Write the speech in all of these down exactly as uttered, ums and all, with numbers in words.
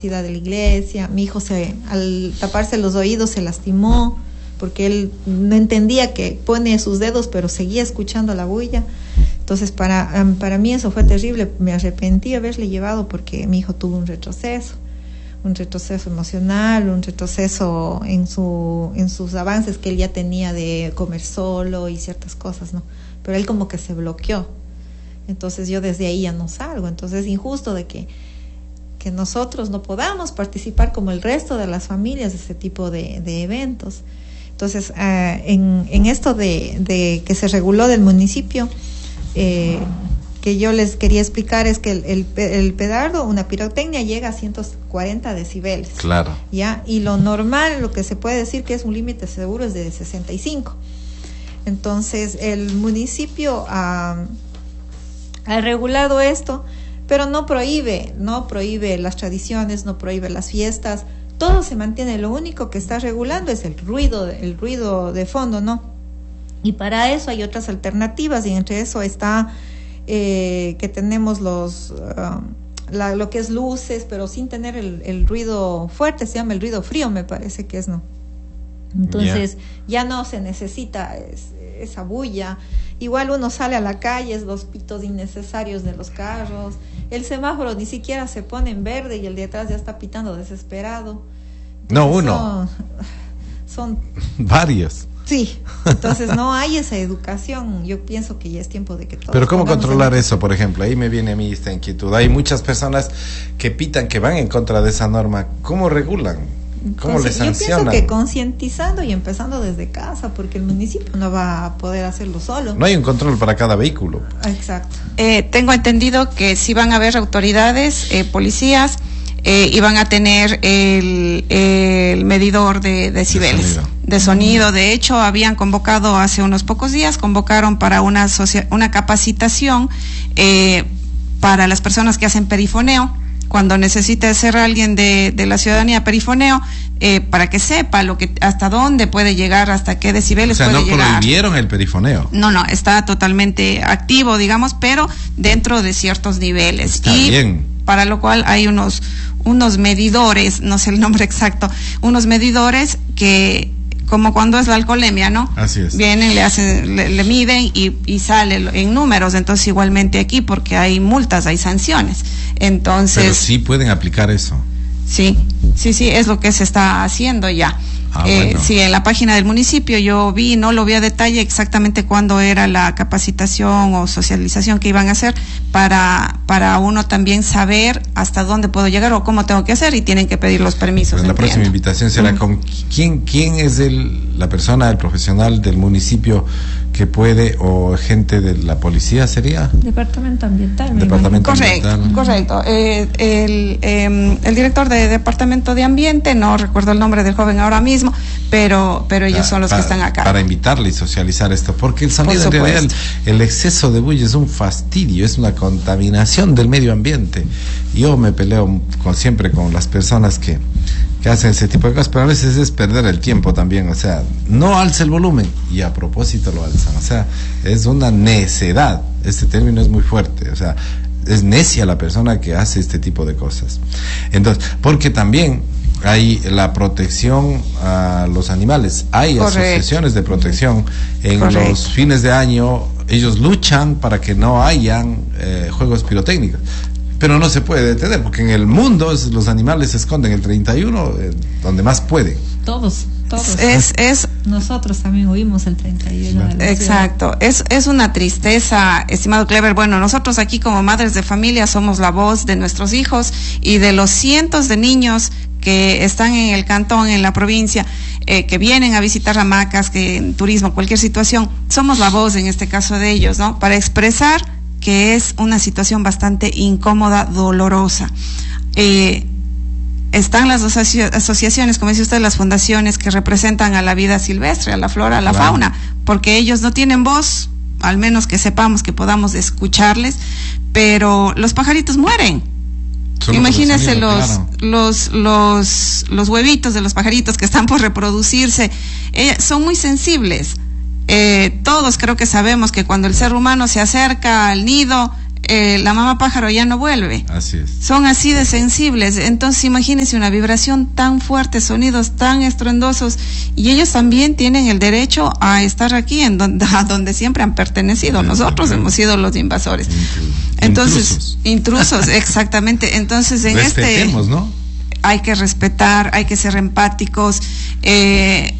de la iglesia. Mi hijo se, al taparse los oídos se lastimó porque él no entendía que pone sus dedos, pero seguía escuchando la bulla. Entonces para, para mí eso fue terrible. Me arrepentí de haberle llevado porque mi hijo tuvo un retroceso, un retroceso emocional, un retroceso en su en sus avances que él ya tenía de comer solo y ciertas cosas, ¿no? Pero él como que se bloqueó. Entonces yo desde ahí ya no salgo. Entonces es injusto de que que nosotros no podamos participar como el resto de las familias de ese tipo de, de eventos. Entonces, uh, en, en esto de, de que se reguló del municipio, eh, que yo les quería explicar es que el, el, el petardo, una pirotecnia, llega a ciento cuarenta decibeles. Claro. ¿Ya? Y lo normal, lo que se puede decir que es un límite seguro es de sesenta y cinco. Entonces, el municipio uh, ha regulado esto, pero no prohíbe, no prohíbe las tradiciones, no prohíbe las fiestas, todo se mantiene. Lo único que está regulando es el ruido, el ruido de fondo, ¿no? Y para eso hay otras alternativas, y entre eso está eh, que tenemos los uh, la, lo que es luces, pero sin tener el, el ruido fuerte, se llama el ruido frío, me parece que es, ¿no? Entonces yeah. ya no se necesita es, esa bulla. Igual uno sale a la calle, es los pitos innecesarios de los carros, el semáforo ni siquiera se pone en verde y el de atrás ya está pitando desesperado. Entonces, no uno, son, son varios. Sí, entonces no hay esa educación. Yo pienso que ya es tiempo de que todos. Pero ¿cómo controlar eso, por ejemplo? Ahí me viene a mí esta inquietud. Hay muchas personas que pitan, que van en contra de esa norma. ¿Cómo regulan? ¿Cómo Conci- les sancionan? Yo pienso que concientizando y empezando desde casa, porque el municipio no va a poder hacerlo solo. No hay un control para cada vehículo. Exacto. Eh, tengo entendido que sí van a haber autoridades, eh, policías, eh, y van a tener el, el medidor de decibeles. De sonido. de sonido. De hecho, habían convocado hace unos pocos días, convocaron para una, asocia- una capacitación eh, para las personas que hacen perifoneo. Cuando necesite hacer alguien de, de la ciudadanía perifoneo, eh, para que sepa lo que, hasta dónde puede llegar, hasta qué decibeles puede llegar. O sea, no prohibieron el perifoneo. No, no, está totalmente activo, digamos, pero dentro de ciertos niveles. Está y bien. Para lo cual hay unos, unos medidores, no sé el nombre exacto, unos medidores que, como cuando es la alcoholemia, ¿no? Así es. Vienen, le hacen, le, le miden y, y sale en números. Entonces, igualmente aquí, porque hay multas, hay sanciones. Entonces. Pero sí pueden aplicar eso. Sí, sí, sí, es lo que se está haciendo ya. Ah, eh, bueno. Sí, en la página del municipio yo vi, no lo vi a detalle exactamente cuándo era la capacitación o socialización que iban a hacer para para uno también saber hasta dónde puedo llegar o cómo tengo que hacer, y tienen que pedir los permisos. Pues la entiendo. próxima invitación será Mm. con quién quién es el la persona, el profesional del municipio que puede, o gente de la policía sería. Departamento ambiental. Departamento Correcto, ambiental. correcto. Eh, el, eh, el director de Departamento de Ambiente, no recuerdo el nombre del joven ahora mismo, pero pero ellos Ah, son los para, que están acá. Para invitarle y socializar esto, porque el sonido en realidad, el, el exceso de bulla es un fastidio, es una contaminación del medio ambiente. Yo me peleo con, siempre con las personas que, que hacen ese tipo de cosas, pero a veces es perder el tiempo también. O sea, no alza el volumen y a propósito lo alzan. O sea, es una necedad. Este término es muy fuerte. O sea, es necia la persona que hace este tipo de cosas. Entonces, porque también hay la protección a los animales. Hay Correcto. asociaciones de protección. En Correcto. los fines de año ellos luchan para que no hayan eh, juegos pirotécnicos. Pero no se puede detener, porque en el mundo es, los animales se esconden el treinta y uno, eh, donde más pueden. Todos, todos. Es, es, Nosotros también huimos el treinta y uno de la exacto, es, es una tristeza, estimado Clever. Bueno, nosotros aquí como madres de familia somos la voz de nuestros hijos y de los cientos de niños que están en el cantón, en la provincia, eh, que vienen a visitar hamacas, que en turismo, cualquier situación, somos la voz en este caso de ellos, ¿no? Para expresar que es una situación bastante incómoda, dolorosa. Eh, están las dos asoci- asociaciones, como dice usted, las fundaciones que representan a la vida silvestre, a la flora, a la Claro. fauna, porque ellos no tienen voz, al menos que sepamos que podamos escucharles, pero los pajaritos mueren. Solo Imagínese por el sonido, los, claro. los, los, los huevitos de los pajaritos que están por reproducirse, eh, son muy sensibles. Eh, todos creo que sabemos que cuando el ser humano se acerca al nido, eh, la mamá pájaro ya no vuelve. Así es. Son así de sensibles. Entonces imagínense una vibración tan fuerte, sonidos tan estruendosos, y ellos también tienen el derecho a estar aquí en donde, a donde siempre han pertenecido. Nosotros hemos sido los invasores. Entonces, intrusos, intrusos exactamente. Entonces en Respetemos, este ¿no? hay que respetar, hay que ser empáticos, eh,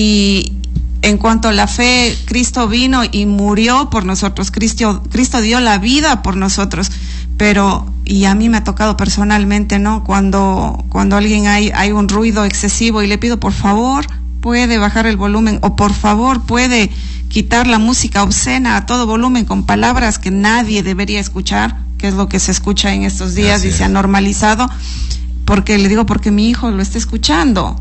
y en cuanto a la fe, Cristo vino y murió por nosotros, Cristo, Cristo dio la vida por nosotros, pero, y a mí me ha tocado personalmente, ¿no? Cuando, cuando alguien hay, hay un ruido excesivo y le pido, por favor, puede bajar el volumen, o por favor, puede quitar la música obscena a todo volumen con palabras que nadie debería escuchar, que es lo que se escucha en estos días. Así y es. Se ha normalizado, porque le digo, porque mi hijo lo está escuchando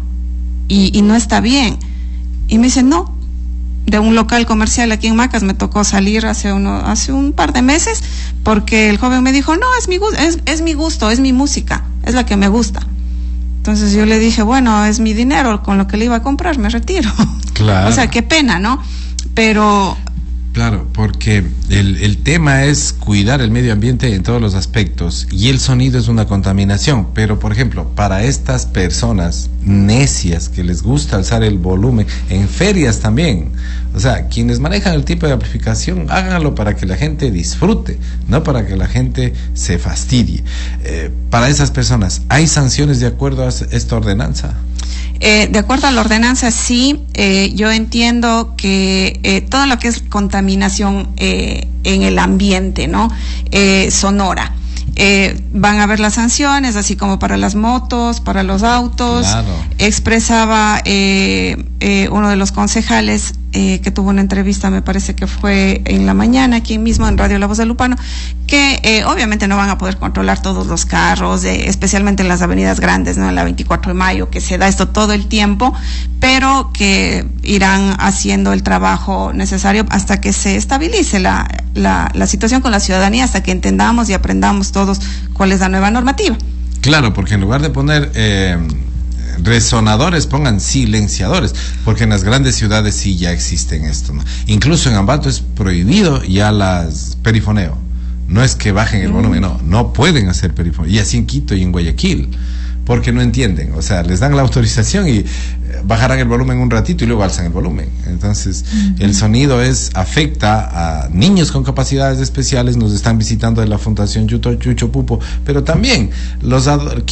y, y no está bien. Y me dice, no, de un local comercial aquí en Macas me tocó salir hace uno, hace un par de meses, porque el joven me dijo, no, es mi gusto, es, es mi gusto, es mi música, es la que me gusta. Entonces yo le dije, bueno, es mi dinero, con lo que le iba a comprar me retiro. Claro. O sea, qué pena, ¿no? Pero... Claro, porque el, el tema es cuidar el medio ambiente en todos los aspectos, y el sonido es una contaminación. Pero, por ejemplo, para estas personas necias que les gusta alzar el volumen, en ferias también, o sea, quienes manejan el tipo de amplificación, háganlo para que la gente disfrute, no para que la gente se fastidie. Eh, para esas personas, ¿hay sanciones de acuerdo a esta ordenanza? Eh, de acuerdo a la ordenanza, sí. Eh, yo entiendo que eh, todo lo que es contaminación eh, en el ambiente, ¿no? Eh, sonora. Eh, van a haber las sanciones, así como para las motos, para los autos. Claro. Expresaba eh, eh, uno de los concejales eh, que tuvo una entrevista, me parece que fue en la mañana, aquí mismo en Radio La Voz de Lupano, que eh, obviamente no van a poder controlar todos los carros, eh, especialmente en las avenidas grandes, ¿no? En la veinticuatro de mayo, que se da esto todo el tiempo, pero que irán haciendo el trabajo necesario hasta que se estabilice la, la, la situación con la ciudadanía, hasta que entendamos y aprendamos todos cuál es la nueva normativa. Claro, porque en lugar de poner eh, resonadores, pongan silenciadores, porque en las grandes ciudades sí ya existen esto, ¿no? Incluso en Ambato es prohibido ya las perifoneo. No es que bajen el volumen, no, no pueden hacer perifoneo. Y así en Quito y en Guayaquil, porque no entienden, o sea, les dan la autorización y bajarán el volumen un ratito y luego alzan el volumen. Entonces, uh-huh. el sonido es afecta a niños con capacidades especiales. Nos están visitando de la Fundación Chucho, Chucho Pupo, pero también los,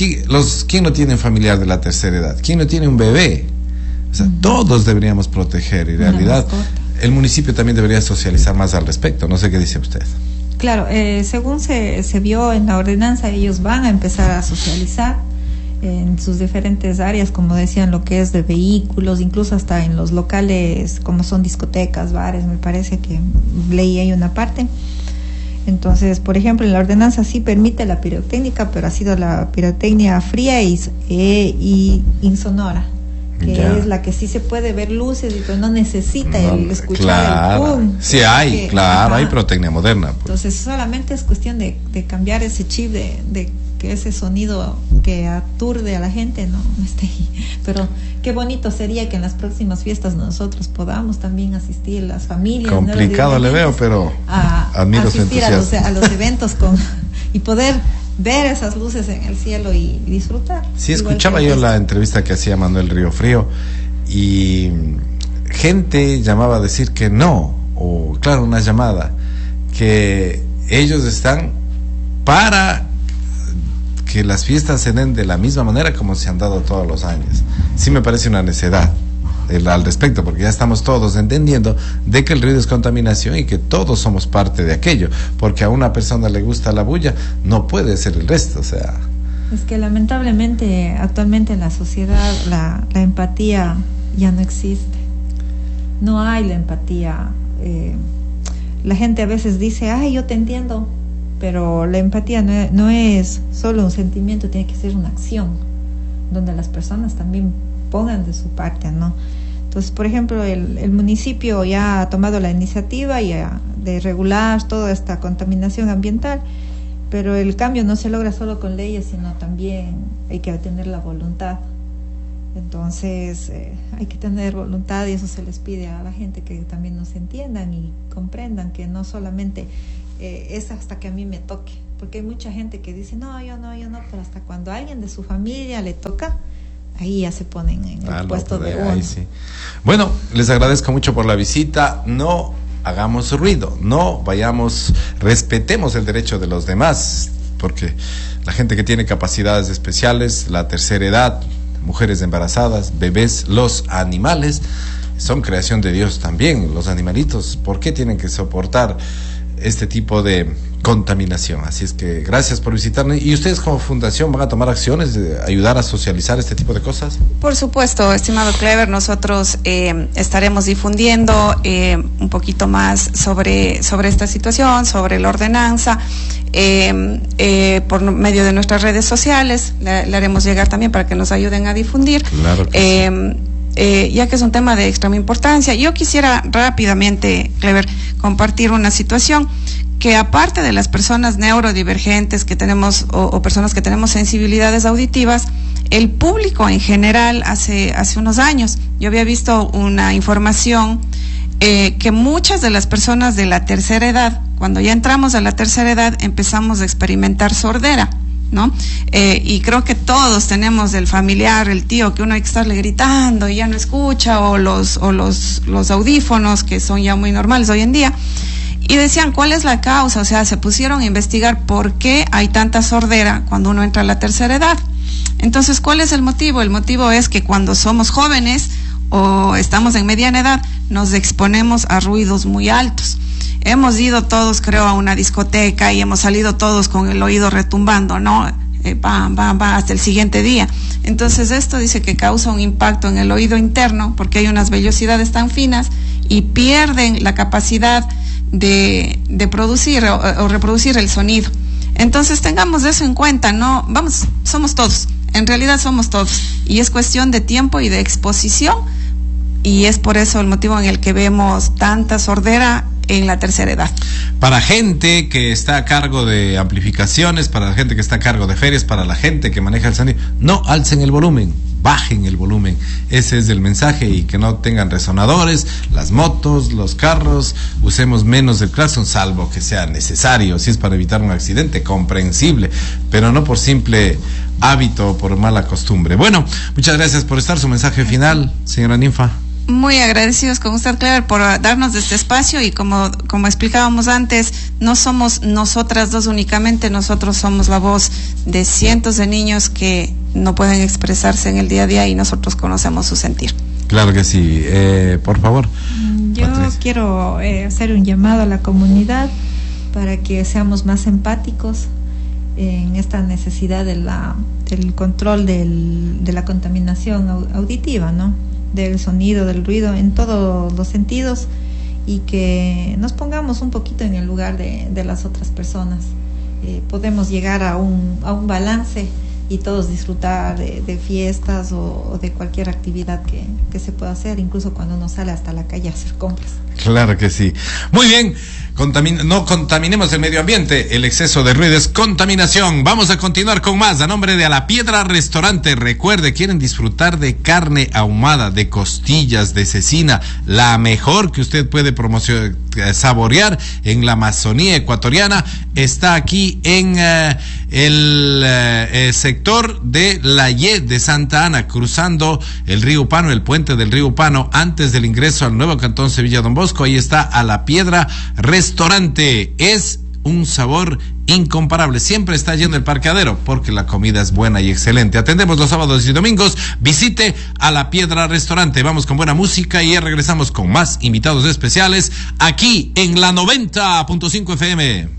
los ¿quién no tiene un familiar de la tercera edad? ¿Quién no tiene un bebé? O sea, uh-huh. todos deberíamos proteger, y en realidad el municipio también debería socializar más al respecto. No sé qué dice usted. Claro, eh, según se, se vio en la ordenanza, ellos van a empezar a socializar en sus diferentes áreas, como decían, lo que es de vehículos, incluso hasta en los locales como son discotecas, bares, me parece que leí ahí una parte. Entonces, por ejemplo, en la ordenanza sí permite la pirotecnia, pero ha sido la pirotecnia fría y, eh, y insonora, que ya. es la que sí se puede ver luces y pues no necesita no, el escuchar claro. el pum. Sí hay, que, claro, ajá. hay pirotecnia moderna. Pues. Entonces solamente es cuestión de, de cambiar ese chip de, de que ese sonido que aturde a la gente no esté ahí. Pero qué bonito sería que en las próximas fiestas nosotros podamos también asistir, las familias. Complicado ¿no? le veo, pero a, admiro a asistir su a los, a los eventos con y poder ver esas luces en el cielo y, y disfrutar. Sí, escuchaba yo la entrevista que hacía Manuel Río Frío y gente llamaba a decir que no, o claro, una llamada, que ellos están para que las fiestas se den de la misma manera como se han dado todos los años. Sí me parece una necedad el, al respecto, porque ya estamos todos entendiendo de que el ruido es contaminación y que todos somos parte de aquello, porque a una persona le gusta la bulla, no puede ser el resto, o sea... Es que lamentablemente actualmente en la sociedad la, la empatía ya no existe, no hay la empatía. Eh, la gente a veces dice, ay, yo te entiendo, pero la empatía no es, no es solo un sentimiento, tiene que ser una acción, donde las personas también pongan de su parte, ¿no? Entonces, por ejemplo, el, el municipio ya ha tomado la iniciativa ya de regular toda esta contaminación ambiental, pero el cambio no se logra solo con leyes, sino también hay que tener la voluntad. Entonces, eh, hay que tener voluntad y eso se les pide a la gente, que también nos entiendan y comprendan que no solamente eh, es hasta que a mí me toque, porque hay mucha gente que dice, no, yo no, yo no, pero hasta cuando a alguien de su familia le toca, ahí ya se ponen en el ah, puesto no, de uno. Sí. Bueno, les agradezco mucho por la visita. No hagamos ruido, no vayamos, respetemos el derecho de los demás, porque la gente que tiene capacidades especiales, la tercera edad, mujeres embarazadas, bebés, los animales, son creación de Dios también, los animalitos. ¿Por qué tienen que soportar este tipo de contaminación? Así es que gracias por visitarnos. ¿Y ustedes como fundación van a tomar acciones de ayudar a socializar este tipo de cosas? Por supuesto, estimado Clever, nosotros eh, estaremos difundiendo eh, un poquito más sobre, sobre esta situación, sobre la ordenanza, eh, eh, por medio de nuestras redes sociales. Le, le haremos llegar también para que nos ayuden a difundir. Claro que eh, sí. Eh, ya que es un tema de extrema importancia. Yo quisiera rápidamente, Clever, compartir una situación que, aparte de las personas neurodivergentes que tenemos o, o personas que tenemos sensibilidades auditivas, el público en general hace, hace unos años, yo había visto una información eh, que muchas de las personas de la tercera edad, cuando ya entramos a la tercera edad, empezamos a experimentar sordera, ¿no? Eh, y creo que todos tenemos el familiar, el tío, que uno hay que estarle gritando y ya no escucha, o los, o los, los audífonos, que son ya muy normales hoy en día. Y decían, ¿cuál es la causa? O sea, se pusieron a investigar por qué hay tanta sordera cuando uno entra a la tercera edad. Entonces, ¿cuál es el motivo? El motivo es que cuando somos jóvenes o estamos en mediana edad, nos exponemos a ruidos muy altos. Hemos ido todos, creo, a una discoteca y hemos salido todos con el oído retumbando, ¿no? Eh, bam, bam, bam, hasta el siguiente día. Entonces, esto dice que causa un impacto en el oído interno, porque hay unas vellosidades tan finas y pierden la capacidad de, de producir o, o reproducir el sonido. Entonces, tengamos eso en cuenta, ¿no? Vamos, somos todos, en realidad somos todos, y es cuestión de tiempo y de exposición, y es por eso el motivo en el que vemos tanta sordera en la tercera edad. Para gente que está a cargo de amplificaciones, para la gente que está a cargo de ferias, para la gente que maneja el sonido, no alcen el volumen, bajen el volumen. Ese es el mensaje, y que no tengan resonadores, las motos, los carros, usemos menos el claxon, salvo que sea necesario, si es para evitar un accidente, comprensible, pero no por simple hábito o por mala costumbre. Bueno, muchas gracias por estar. Su mensaje final, señora Ninfa. Muy agradecidos con usted, Clever, por darnos este espacio, y como, como explicábamos antes, no somos nosotras dos únicamente, nosotros somos la voz de cientos de niños que no pueden expresarse en el día a día, y nosotros conocemos su sentir. Claro que sí. Eh, por favor. Yo Patricia. quiero eh, hacer un llamado a la comunidad para que seamos más empáticos en esta necesidad de la, del control del, de la contaminación auditiva, ¿no? Del sonido, del ruido, en todos los sentidos, y que nos pongamos un poquito en el lugar de, de las otras personas. Eh, podemos llegar a un, a un balance y todos disfrutar de, de fiestas o, o de cualquier actividad que, que se pueda hacer, incluso cuando uno sale hasta la calle a hacer compras. Claro que sí. Muy bien. Contamin- no contaminemos el medio ambiente. El exceso de ruido es contaminación. Vamos a continuar con más a nombre de A la Piedra Restaurante. Recuerde, quieren disfrutar de carne ahumada, de costillas, de cecina, la mejor que usted puede promocionar, saborear en la Amazonía ecuatoriana. Está aquí en uh, el uh, sector de La Ye de Santa Ana, cruzando el río Upano, el puente del río Upano, antes del ingreso al nuevo cantón Sevilla Don Bosco. Ahí está A la Piedra Restaurante. Es un sabor incomparable. Siempre está lleno el parqueadero porque la comida es buena y excelente. Atendemos los sábados y domingos. Visite A la Piedra Restaurante. Vamos con buena música y ya regresamos con más invitados especiales aquí en la noventa punto cinco F M.